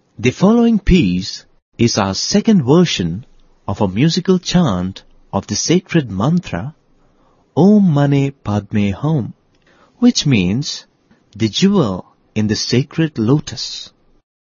The following piece is our second version of a musical chant of the sacred mantra Om Mani Padme Hum, which means the jewel in the sacred lotus.